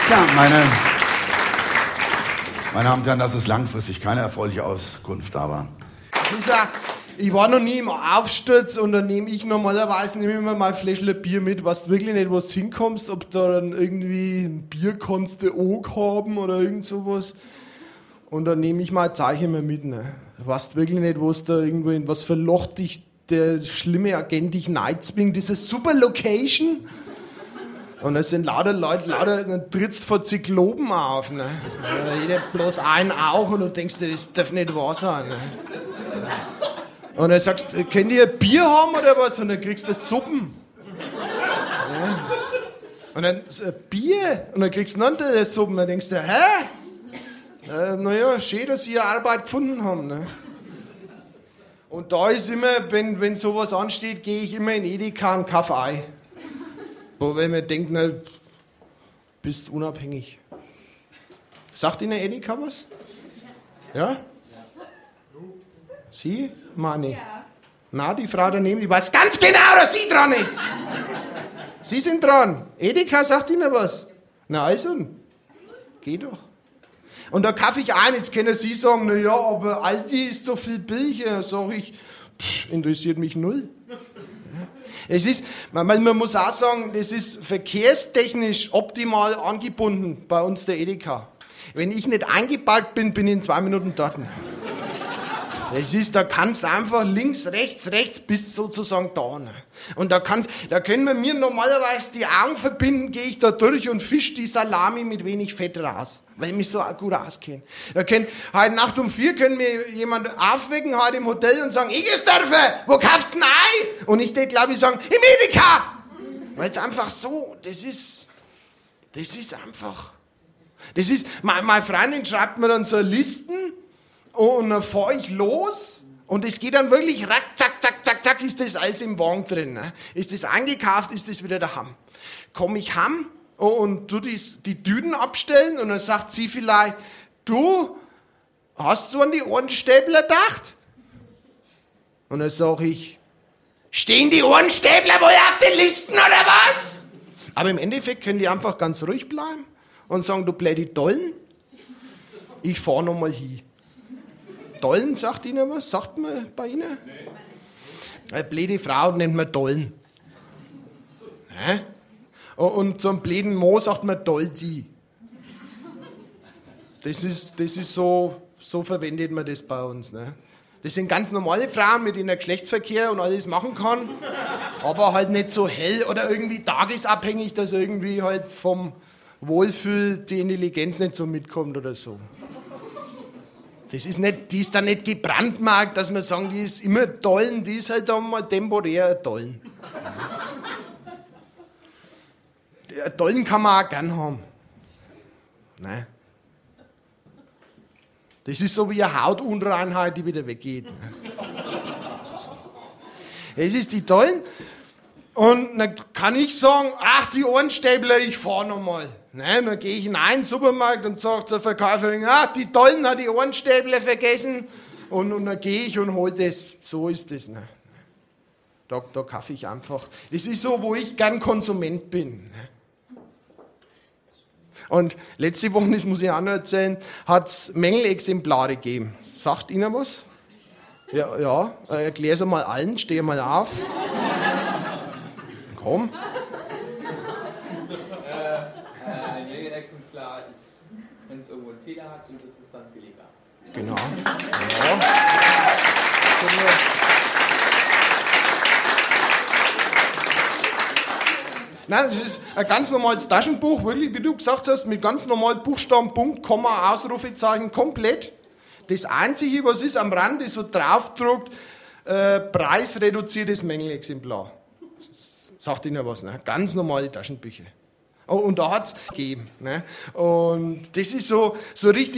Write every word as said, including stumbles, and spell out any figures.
Ja, meine, meine Damen und Herren, das ist langfristig keine erfreuliche Auskunft, aber... Ich war noch nie im Aufsturz und dann nehme ich normalerweise nehme ich immer mal ein Fläschchen Bier mit, weißt wirklich nicht, wo du hinkommst, ob da dann irgendwie ein Bier kannst du auch haben oder irgend sowas. Und dann nehme ich mal ein Zeichen mehr mit. Ne? Du weißt wirklich nicht, wo es da irgendwo in was für ein Loch dich der schlimme Agent dich neizwingt, diese super Location. Und es sind lauter Leute, lauter, dann trittst vor Zyklopen auf. Ne? Jeder bloß einen auch und du denkst dir, das darf nicht wahr sein. Ne? Und dann sagst du, könnt ihr ein Bier haben oder was? Und dann kriegst du Suppen. Ja. Und dann so ein Bier und dann kriegst du noch eine Suppen. Und dann denkst du, hä? Äh, naja, schön, dass sie ihre Arbeit gefunden haben. Ne? Und da ist immer, wenn, wenn sowas ansteht, gehe ich immer in Edeka und kaufe Ei. Wo wenn man denkt, na, bist unabhängig. Sagt Ihnen Edeka was? Ja? Sie? Mani? Ja. Na, die Frau daneben, die weiß ganz genau, dass sie dran ist. Sie sind dran. Edeka sagt Ihnen was. Na also, geh doch. Und da kaufe ich ein, jetzt können Sie sagen, na ja, aber Aldi ist so viel billiger. Sag ich, pff, interessiert mich null. Es ist, man, man muss auch sagen, das ist verkehrstechnisch optimal angebunden bei uns der Edeka. Wenn ich nicht eingeparkt bin, bin ich in zwei Minuten dort. Es ist, da kannst du einfach links, rechts, rechts, bist sozusagen da. Ne? Und da, kannst, da können wir mir normalerweise die Augen verbinden, gehe ich da durch und fisch die Salami mit wenig Fett raus, weil ich mich so gut auskenne. Da können, heute Nacht um vier können mir jemand aufwecken, heute im Hotel und sagen, Igelsdörfer, wo kaufst du ein Ei? Und ich würde, glaube ich, sagen, im Edeka! Weil es einfach so, das ist, das ist einfach, das ist, meine, meine Freundin schreibt mir dann so Listen, und dann fahre ich los und es geht dann wirklich rack, zack, zack, zack, zack, ist das alles im Wagen drin. Ne? Ist das eingekauft, ist das wieder daheim. Komme ich heim und tu die, die Tüten abstellen und dann sagt sie vielleicht, du, hast du an die Ohrenstäbler gedacht? Und dann sage ich, stehen die Ohrenstäbler wohl auf den Listen oder was? Aber im Endeffekt können die einfach ganz ruhig bleiben und sagen, du blöde Dollen, ich fahre nochmal hin. Dollen, sagt Ihnen was? Sagt man bei Ihnen? Nee. Eine blöde Frau nennt man Dollen. Hä? Und so einen blöden Mo sagt man Dolzi. Das ist, das ist so, so verwendet man das bei uns. Ne? Das sind ganz normale Frauen, mit denen er Geschlechtsverkehr und alles machen kann, aber halt nicht so hell oder irgendwie tagesabhängig, dass irgendwie halt vom Wohlfühl die Intelligenz nicht so mitkommt oder so. Das ist nicht, die ist dann nicht gebrandmarkt, dass man sagen, die ist immer Dollen, die ist halt einmal temporär Dollen. Dollen kann man auch gern haben. Nein. Das ist so wie eine Hautunreinheit, die wieder weggeht. Es ist die Dollen. Und dann kann ich sagen, ach, die Ohrenstäbler, ich fahr nochmal. Nein, dann gehe ich in einen Supermarkt und sage zur Verkäuferin, ach, die Dollen hat die Ohrenstäbler vergessen. Und, und dann gehe ich und hole das. So ist das. Ne? Da, da kaufe ich einfach. Das ist so, wo ich gern Konsument bin. Ne? Und letzte Woche, das muss ich auch noch erzählen, hat es Mängelexemplare gegeben. Sagt Ihnen was? Ja, ja. Erklär es mal allen, steh mal auf. Komm. Ein Mängelexemplar ist, wenn es irgendwo einen Fehler hat, und das ist dann billiger. Genau. Ja. Nein, das ist ein ganz normales Taschenbuch, wirklich, wie du gesagt hast, mit ganz normalen Buchstaben, Punkt, Komma, Ausrufezeichen, komplett. Das Einzige, was ist am Rand, ist so draufgedruckt, äh, preisreduziertes Mängelexemplar. Sagt Ihnen was, ne? Ganz normale Taschenbücher. Oh, und da hat es gegeben. Ne? Und das ist so, so richtig.